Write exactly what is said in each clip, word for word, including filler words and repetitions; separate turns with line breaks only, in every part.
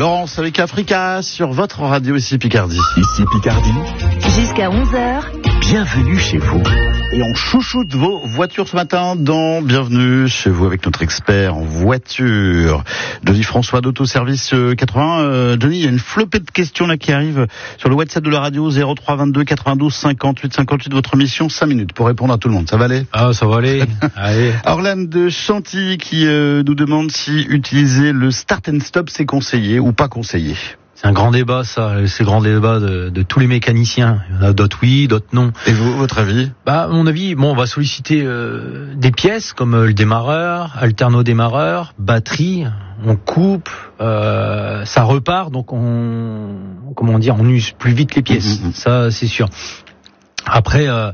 Laurence avec Africa sur votre radio ici Picardie.
Ici Picardie.
Jusqu'à onze heures.
Bienvenue chez vous.
Et on chouchoute vos voitures ce matin dans Bienvenue chez vous avec notre expert en voiture, Johnny François d'Autoservice quatre-vingts. Euh, Johnny, il y a une flopée de questions là qui arrivent sur le WhatsApp de la radio zéro trois vingt-deux quatre-vingt-douze cinquante-huit cinquante-huit. Votre mission, cinq minutes pour répondre à tout le monde. Ça va aller?
Ah, ça va aller. Allez.
Orlane de Chantilly qui euh, nous demande si utiliser le start and stop c'est conseillé ou pas conseillé.
C'est un grand débat, ça. C'est le grand débat de, de tous les mécaniciens. Il y en a d'autres oui, d'autres non.
Et vous, votre avis?
Bah, à mon avis, bon, on va solliciter euh, des pièces comme euh, le démarreur, alterno-démarreur, batterie. On coupe, euh, ça repart, donc on, comment dire, on use plus vite les pièces. Mmh, mmh. Ça, c'est sûr. Après, euh,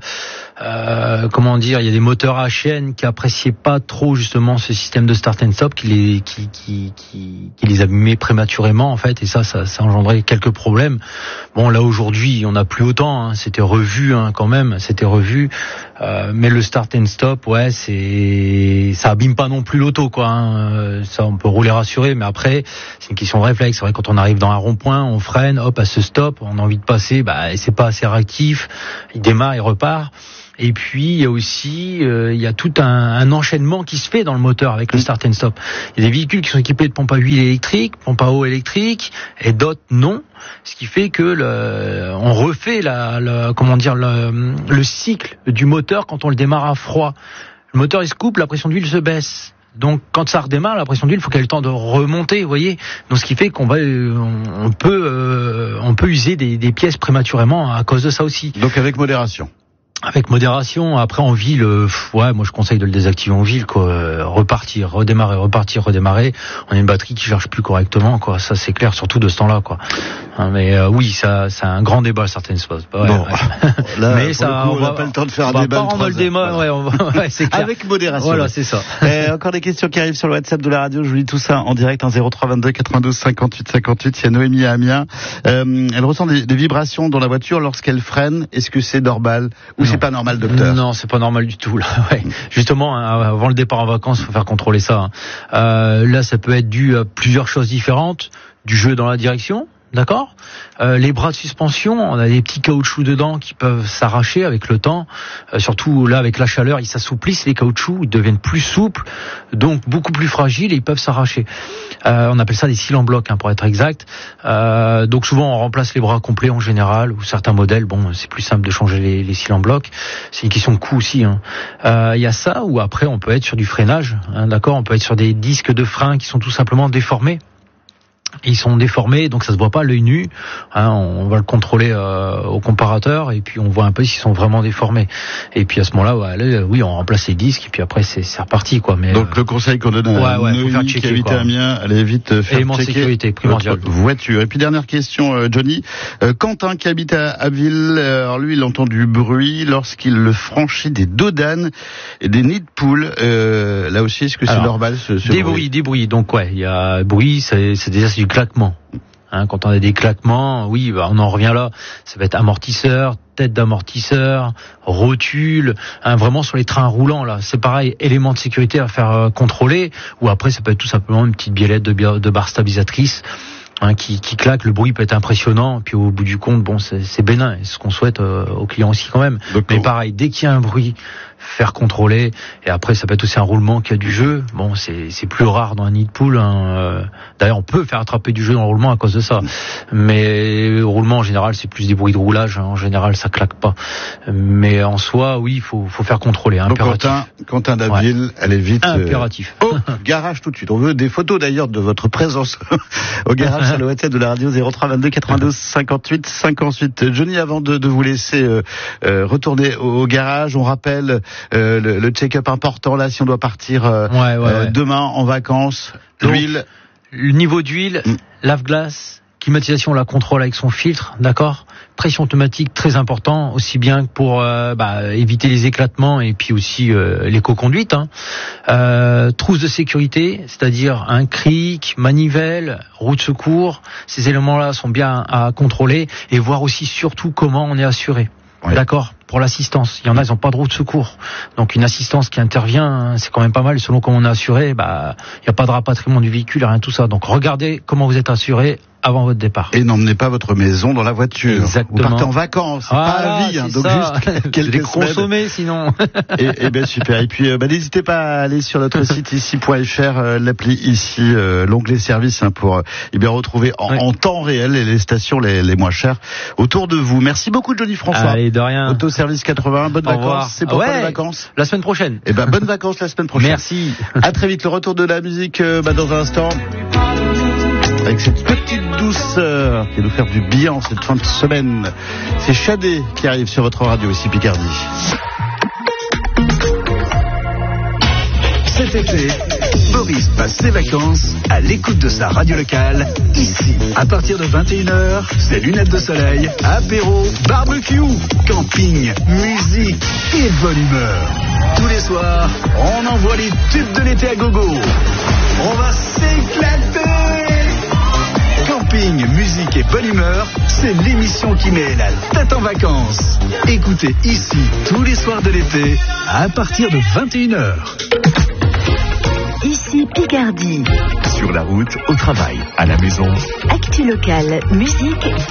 euh, comment dire, il y a des moteurs à chaîne qui appréciaient pas trop justement ce système de start and stop, qui les, qui, qui, qui, qui les abîmait prématurément en fait, et ça, ça, ça engendrait quelques problèmes. Bon, là aujourd'hui, on n'a plus autant. Hein, c'était revu hein, quand même, c'était revu. Euh, mais le start and stop, ouais, c'est, ça abîme pas non plus l'auto, quoi. Hein, ça, on peut rouler rassuré, mais après, c'est une question de réflexe. C'est vrai, quand on arrive dans un rond-point, on freine, hop, à ce stop, on a envie de passer, bah, c'est pas assez réactif. Il démarre, il repart. Et puis il y a aussi euh, il y a tout un, un enchaînement qui se fait dans le moteur avec le start and stop. Il y a des véhicules qui sont équipés de pompes à huile électrique, pompes à eau électrique, et d'autres non. Ce qui fait que le, on refait la, la comment dire le, le cycle du moteur quand on le démarre à froid. Le moteur il se coupe, la pression d'huile se baisse. Donc quand ça redémarre, la pression d'huile, il faut qu'elle ait le temps de remonter, vous voyez. Donc ce qui fait qu'on va, on, on peut, euh, on peut user des, des pièces prématurément à cause de ça aussi.
Donc avec modération.
Avec modération. Après en ville, euh, ouais, moi je conseille de le désactiver en ville, quoi. Euh, repartir, redémarrer, repartir, redémarrer. On a une batterie qui charge plus correctement, quoi. Ça c'est clair, surtout de ce temps-là, quoi. Hein, mais euh, oui, ça, c'est un grand débat, certaines choses. Ouais,
bon,
ouais.
Là,
mais ça,
coup,
on,
on
va
n'a pas le temps de faire un
on
débat.
Va pas rendre le débat, ouais, on va, ouais, c'est clair.
Avec modération.
Voilà, c'est ça.
Et encore des questions qui arrivent sur le WhatsApp de la radio. Je vous lis tout ça en direct en zéro trois vingt-deux quatre-vingt-douze cinquante-huit cinquante-huit. Il y a Noémie à Amiens. Euh, elle ressent des, des vibrations dans la voiture lorsqu'elle freine. Est-ce que c'est normal ou non. C'est pas normal, docteur?
Non, c'est pas normal du tout. Là. Ouais. Justement, hein, avant le départ en vacances, il faut faire contrôler ça. Hein. Euh, là, ça peut être dû à plusieurs choses différentes. Du jeu dans la direction, d'accord. Euh, les bras de suspension, on a des petits caoutchoucs dedans qui peuvent s'arracher avec le temps. Euh, surtout là, avec la chaleur, ils s'assouplissent, les caoutchoucs, ils deviennent plus souples, donc beaucoup plus fragiles et ils peuvent s'arracher. Euh, on appelle ça des cils en bloc, hein, pour être exact. Euh, donc souvent, on remplace les bras complets en général, ou certains modèles, bon, c'est plus simple de changer les, les cils en bloc. C'est une question de coût aussi. Hein. Euh, y a ça, ou après, on peut être sur du freinage, hein, d'accord. On peut être sur des disques de frein qui sont tout simplement déformés. Ils sont déformés, donc ça se voit pas à l'œil nu. Hein, on va le contrôler euh, au comparateur et puis on voit un peu s'ils sont vraiment déformés. Et puis à ce moment-là, ouais, là, oui, on remplace les disques et puis après c'est, c'est reparti, quoi. Mais
donc
euh,
le conseil qu'on donne à
ouais, ouais,
Noémie qui habite à Amiens, allez vite faire
élément
checker
de sécurité primordial.
votre voiture. Et puis dernière question, euh, Johnny. Euh, Quentin qui habite à Abbeville, alors lui il entend du bruit lorsqu'il le franchit des dodanes et des nids de poules. Euh, là aussi, est-ce que c'est alors, normal ce, ce
des
bruit?
bruits, des bruits. Donc ouais, il y a bruit, c'est, c'est déjà c'est du claquement. Hein, quand on a des claquements, oui, bah, on en revient là. Ça va être amortisseur, tête d'amortisseur, rotule, hein, vraiment sur les trains roulants là. C'est pareil, élément de sécurité à faire euh, contrôler. Ou après, ça peut être tout simplement une petite biellette de, de barre stabilisatrice. Hein, qui, qui claque, le bruit peut être impressionnant, puis au bout du compte, bon, c'est, c'est bénin, c'est ce qu'on souhaite euh, aux clients aussi quand même. Donc, mais pareil, dès qu'il y a un bruit, faire contrôler, et après ça peut être aussi un roulement qui a du jeu. Bon, c'est, c'est plus rare dans un nid de poule. Hein. D'ailleurs, on peut faire attraper du jeu dans le roulement à cause de ça, mais le roulement en général, c'est plus des bruits de roulage. Hein. En général, ça claque pas. Mais en soi, oui, il faut, faut faire contrôler.
Donc
impératif.
Quentin, Quentin d'Abbeville, ouais. Elle est vite.
Impératif.
Euh, au garage tout de suite. On veut des photos d'ailleurs de votre présence au garage. Sur le WhatsApp de la radio zéro trois vingt-deux quatre-vingt-douze cinquante-huit cinquante-huit. Johnny, avant de, de vous laisser euh, euh, retourner au, au garage, on rappelle euh, le, le check-up important là si on doit partir euh,
ouais, ouais,
euh,
ouais.
demain en vacances. Donc, l'huile,
le niveau d'huile, mm. lave-glace, climatisation, la contrôle avec son filtre, d'accord. Pression automatique très important, aussi bien pour euh, bah, éviter les éclatements et puis aussi euh, l'éco-conduite. Hein. Euh, trousse de sécurité, c'est-à-dire un cric, manivelle, roue de secours. Ces éléments-là sont bien à contrôler et voir aussi surtout comment on est assuré.
Ouais.
D'accord. pour l'assistance. Il y en a, ils n'ont pas de roue de secours. Donc une assistance qui intervient, c'est quand même pas mal. Selon comment on est assuré, bah, il n'y a pas de rapatriement du véhicule, rien de tout ça. Donc regardez comment vous êtes assuré avant votre départ.
Et n'emmenez pas votre maison dans la voiture.
Exactement.
Vous partez en vacances, c'est
voilà,
pas à vie, hein, donc
ça.
juste quelques
les
semaines.
consommer sinon.
et, et ben super. Et puis euh, bah, n'hésitez pas à aller sur notre site ici point f r, euh, l'appli ici, euh, l'onglet service hein, pour euh, eh bien retrouver en,
oui.
en temps réel les, les stations les, les moins chères autour de vous. Merci beaucoup Johnny François.
Allez, de rien.
Autoservice quatre-vingts, bonnes
Au revoir.
vacances. C'est pour
ouais,
quoi les vacances?
La semaine prochaine.
Eh ben bonnes vacances la semaine prochaine.
Merci.
À très vite. Le retour de la musique euh, bah, dans un instant. Avec cette petite douceur qui va nous faire du bien en cette fin de semaine. C'est Shadé qui arrive sur votre radio ici Picardie.
Cet été, Boris passe ses vacances à l'écoute de sa radio locale, ici. À partir de vingt et une heures, c'est lunettes de soleil, apéro, barbecue, camping, musique et bonne humeur. Tous les soirs, on envoie les tubes de l'été à gogo. On va s'éclater. Camping, musique et bonne humeur, c'est l'émission qui met la tête en vacances. Écoutez ici tous les soirs de l'été à partir de vingt et une heures.
Ici Picardie.
Sur la route, au travail, à la maison.
Actu locale, musique